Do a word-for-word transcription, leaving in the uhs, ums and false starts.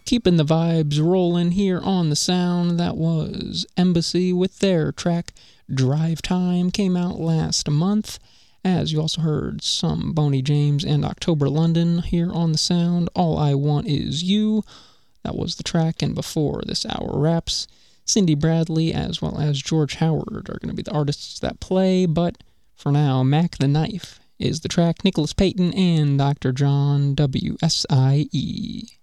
Keeping the vibes rolling here on the sound. That was Embassy with their track Drive Time, came out last month. As you also heard some Boney James and October London here on the sound. All I Want Is You, that was the track, and before this hour wraps, Cindy Bradley as well as George Howard are going to be the artists that play, but for now, Mac the Knife is the track. Nicholas Payton and Doctor John, W S I E.